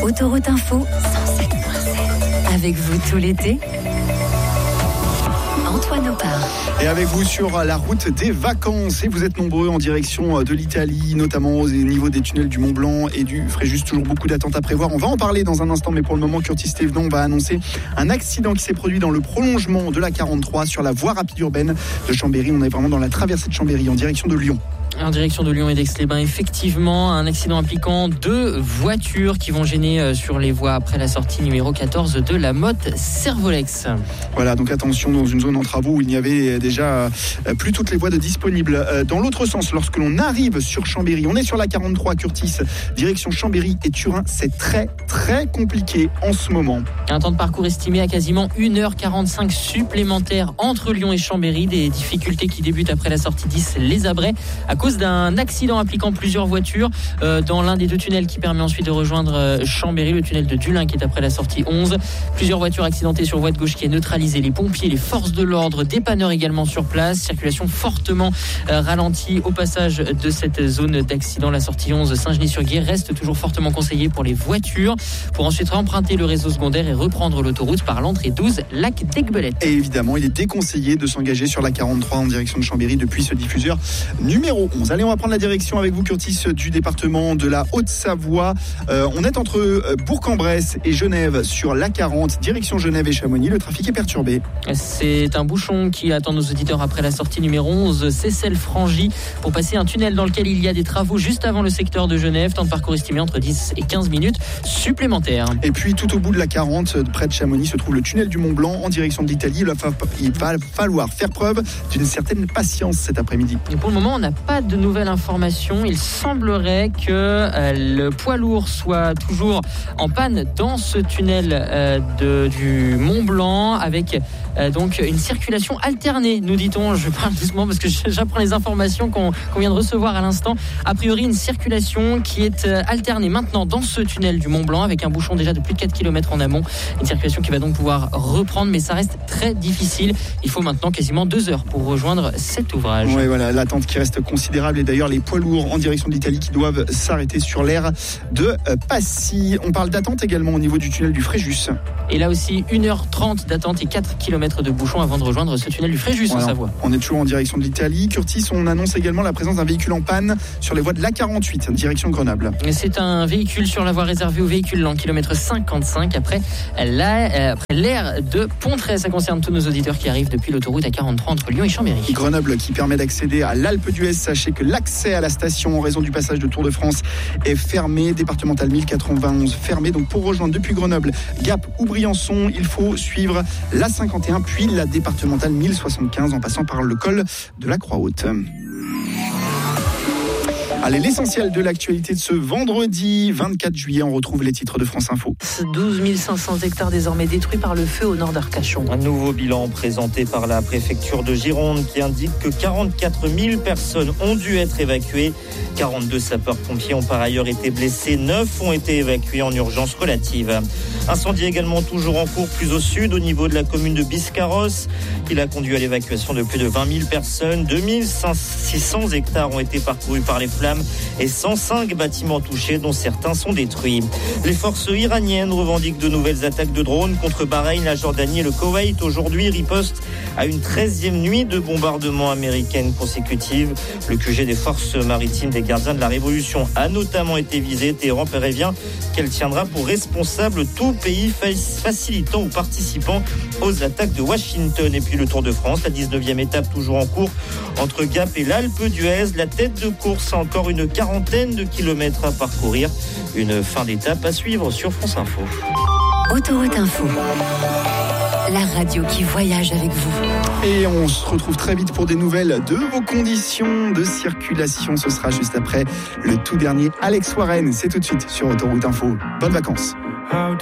Autoroute Info 107.7. Avec vous tout l'été, Antoine Opar. Et avec vous sur la route des vacances. Et vous êtes nombreux en direction de l'Italie, notamment au niveau des tunnels du Mont Blanc et du Fréjus. Toujours beaucoup d'attentes à prévoir. On va en parler dans un instant, mais pour le moment, Curtis Thévenon va annoncer un accident qui s'est produit dans le prolongement de la 43 sur la voie rapide urbaine de Chambéry. On est vraiment dans la traversée de Chambéry en direction de Lyon. En direction de Lyon et d'Aix-les-Bains, effectivement, un accident impliquant 2 voitures qui vont gêner sur les voies après la sortie numéro 14 de la Motte Servolex. Voilà, donc attention, dans une zone en travaux où il n'y avait déjà plus toutes les voies de disponibles. Dans l'autre sens, lorsque l'on arrive sur Chambéry, on est sur la 43 Curtis, direction Chambéry et Turin, c'est très très compliqué en ce moment. Un temps de parcours estimé à quasiment 1h45 supplémentaire entre Lyon et Chambéry, des difficultés qui débutent après la sortie 10 Les Abrets, à cause d'un accident impliquant plusieurs voitures dans l'un des 2 tunnels qui permet ensuite de rejoindre Chambéry, le tunnel de Dulin qui est après la sortie 11. Plusieurs voitures accidentées sur voie de gauche qui est neutralisée, les pompiers, les forces de l'ordre, dépanneurs également sur place. Circulation fortement ralentie au passage de cette zone d'accident. La sortie 11 Saint-Genis-sur-Guiers reste toujours fortement conseillée pour les voitures pour ensuite emprunter le réseau secondaire et reprendre l'autoroute par l'entrée 12 Lac d'Aiguebelette. Et évidemment, il est déconseillé de s'engager sur la 43 en direction de Chambéry depuis ce diffuseur numéro 11. Allez, on va prendre la direction avec vous, Curtis, du département de la Haute-Savoie. On est entre Bourg-en-Bresse et Genève sur la 40, direction Genève et Chamonix. Le trafic est perturbé. C'est un bouchon qui attend nos auditeurs après la sortie numéro 11, Seyssel-Frangy, pour passer un tunnel dans lequel il y a des travaux juste avant le secteur de Genève. Temps de parcours estimé entre 10 et 15 minutes supplémentaires. Et puis, tout au bout de la 40, près de Chamonix, se trouve le tunnel du Mont Blanc en direction de l'Italie. Il va falloir faire preuve d'une certaine patience cet après-midi. Et pour le moment, on n'a pas de nouvelles informations. Il semblerait que le poids lourd soit toujours en panne dans ce tunnel du Mont Blanc avec donc une circulation alternée, nous dit-on. Je parle doucement parce que j'apprends les informations qu'on vient de recevoir à l'instant. A priori, une circulation qui est alternée maintenant dans ce tunnel du Mont Blanc avec un bouchon déjà de plus de 4 km en amont. Une circulation qui va donc pouvoir reprendre, mais ça reste très difficile. Il faut maintenant quasiment 2 heures pour rejoindre cet ouvrage. Oui, voilà, l'attente qui reste considérable et d'ailleurs les poids lourds en direction de l'Italie qui doivent s'arrêter sur l'aire de Passy. On parle d'attente également au niveau du tunnel du Fréjus. Et là aussi, 1h30 d'attente et 4 km de bouchon avant de rejoindre ce tunnel du Fréjus en Savoie. On est toujours en direction de l'Italie. Curtis, on annonce également la présence d'un véhicule en panne sur les voies de l'A48, direction Grenoble. C'est un véhicule sur la voie réservée aux véhicules lents, kilomètre 55, après l'aire de Pontrès. Ça concerne tous nos auditeurs qui arrivent depuis l'autoroute A43 entre Lyon et Chambéry. Grenoble qui permet d'accéder à l'Alpe d'Huez. Sachez que l'accès à la station en raison du passage de Tour de France est fermé. Départemental 1091 fermé. Donc pour rejoindre depuis Grenoble, Gap ou Briançon, il faut suivre la 51 puis la départementale 1075 en passant par le col de la Croix-Haute. Allez, l'essentiel de l'actualité de ce vendredi 24 juillet, on retrouve les titres de France Info. 12 500 hectares désormais détruits par le feu au nord d'Arcachon. Un nouveau bilan présenté par la préfecture de Gironde qui indique que 44 000 personnes ont dû être évacuées. 42 sapeurs-pompiers ont par ailleurs été blessés. 9 ont été évacués en urgence relative. Incendie également toujours en cours plus au sud, au niveau de la commune de Biscarrosse. Il a conduit à l'évacuation de plus de 20 000 personnes. 2600 hectares ont été parcourus par les flammes et 105 bâtiments touchés, dont certains sont détruits. Les forces iraniennes revendiquent de nouvelles attaques de drones contre Bahreïn, la Jordanie et le Koweït. Aujourd'hui, riposte à une 13e nuit de bombardements américaines consécutives. Le QG des forces maritimes des gardiens de la Révolution a notamment été visé. Téhéran prévient qu'elle tiendra pour responsable tout pays facilitant ou participant aux attaques de Washington. Et puis le Tour de France, la 19e étape toujours en cours entre Gap et l'Alpe d'Huez. La tête de course a encore une quarantaine de kilomètres à parcourir. Une fin d'étape à suivre sur France Info. Autoroute Info, la radio qui voyage avec vous. Et on se retrouve très vite pour des nouvelles de vos conditions de circulation. Ce sera juste après le tout dernier Alex Warren. C'est tout de suite sur Autoroute Info. Bonnes vacances.